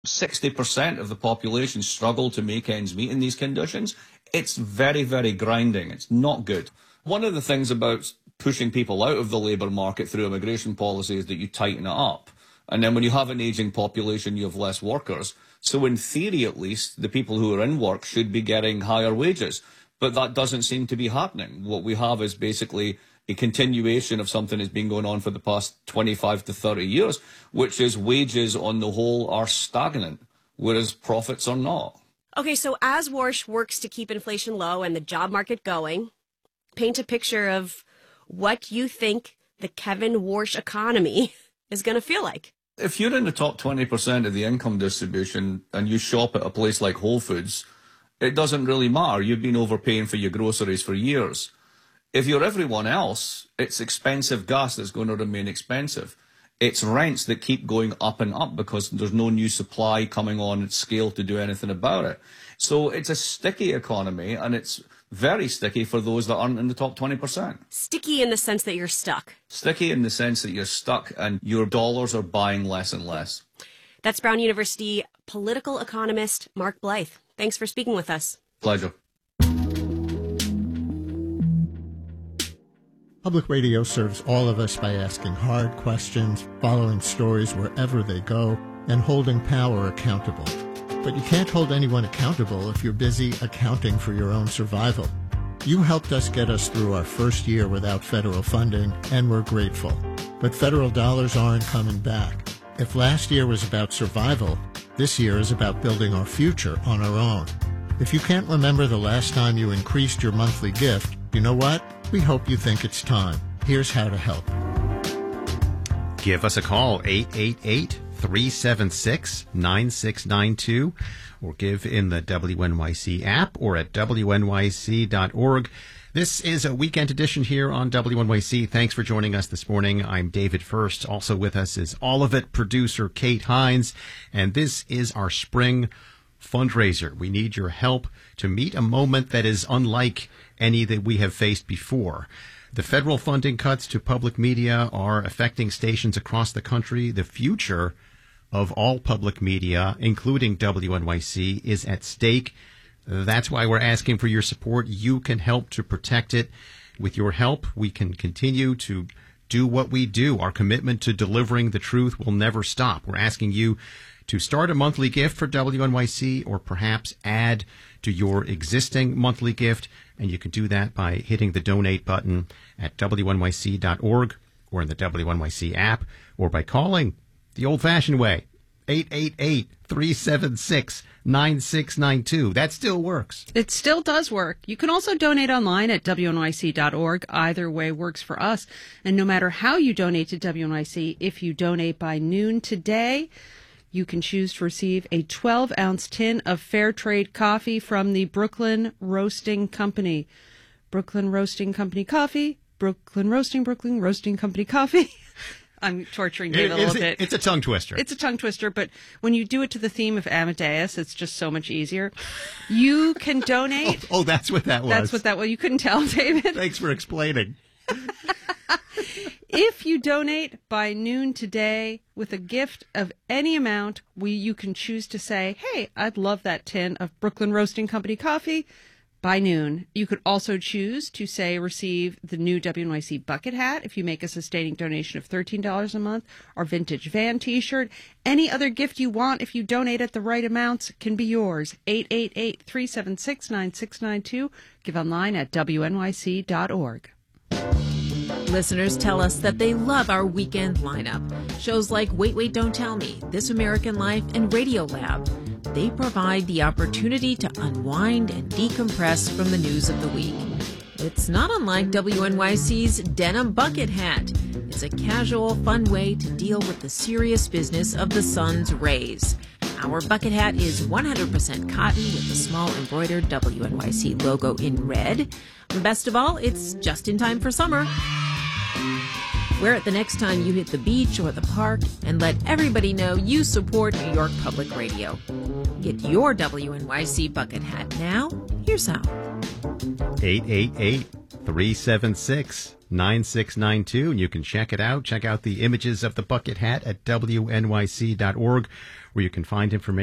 60% of the population struggle to make ends meet in these conditions. It's very, very grinding. It's not good. One of the things about pushing people out of the labour market through immigration policy is that you tighten it up. And then when you have an ageing population, you have less workers. So in theory, at least, the people who are in work should be getting higher wages. But that doesn't seem to be happening. What we have is basically a continuation of something that's been going on for the past 25 to 30 years, which is wages on the whole are stagnant, whereas profits are not. Okay, so as Warsh works to keep inflation low and the job market going, paint a picture of what you think the Kevin Warsh economy is going to feel like. If you're in the top 20% of the income distribution and you shop at a place like Whole Foods, it doesn't really matter. You've been overpaying for your groceries for years. If you're everyone else, it's expensive gas that's going to remain expensive. It's rents that keep going up and up because there's no new supply coming on at scale to do anything about it. So it's a sticky economy, and it's very sticky for those that aren't in the top 20%. Sticky in the sense that you're stuck. Sticky in the sense that you're stuck and your dollars are buying less and less. That's Brown University political economist Mark Blythe. Thanks for speaking with us. Pleasure. Public radio serves all of us by asking hard questions, following stories wherever they go, and holding power accountable. But you can't hold anyone accountable if you're busy accounting for your own survival. You helped us get us through our first year without federal funding, and we're grateful. But federal dollars aren't coming back. If last year was about survival, this year is about building our future on our own. If you can't remember the last time you increased your monthly gift, you know what? We hope you think it's time. Here's how to help. Give us a call, 888-376-9692, or give in the WNYC app or at WNYC.org. This is a weekend edition here on WNYC. Thanks for joining us this morning. I'm David First. Also with us is All of It producer Kate Hines, and this is our spring fundraiser. We need your help to meet a moment that is unlike any that we have faced before. The federal funding cuts to public media are affecting stations across the country. The future of all public media, including WNYC, is at stake. That's why we're asking for your support. You can help to protect it. With your help, we can continue to do what we do. Our commitment to delivering the truth will never stop. We're asking you to start a monthly gift for WNYC, or perhaps add to your existing monthly gift. And you can do that by hitting the donate button at WNYC.org or in the WNYC app, or by calling the old-fashioned way, 888-376-9692. That still works. It still does work. You can also donate online at WNYC.org. Either way works for us. And no matter how you donate to WNYC, if you donate by noon today, you can choose to receive a 12-ounce tin of fair trade coffee from the Brooklyn Roasting Company. Brooklyn Roasting Company coffee. Brooklyn Roasting Company coffee. I'm torturing David a little bit. It's a tongue twister. It's a tongue twister, but when you do it to the theme of Amadeus, it's just so much easier. You can donate. Oh, that's what that was. That's what that was. You couldn't tell, David. Thanks for explaining. If you donate by noon today with a gift of any amount, you can choose to say, hey, I'd love that tin of Brooklyn Roasting Company coffee by noon. You could also choose to say receive the new WNYC bucket hat if you make a sustaining donation of $13 a month, or vintage van t-shirt. Any other gift you want, if you donate at the right amounts, can be yours. 888-376-9692. Give online at WNYC.org. Listeners tell us that they love our weekend lineup. Shows like Wait, Wait, Don't Tell Me, This American Life, and Radio Lab. They provide the opportunity to unwind and decompress from the news of the week. It's not unlike WNYC's Denim Bucket Hat. It's a casual, fun way to deal with the serious business of the sun's rays. Our bucket hat is 100% cotton with a small embroidered WNYC logo in red. Best of all, it's just in time for summer. Wear it the next time you hit the beach or the park, and let everybody know you support New York Public Radio. Get your WNYC bucket hat now. Here's how. 376-9692. And you can check it out. Check out the images of the bucket hat at wnyc.org, where you can find information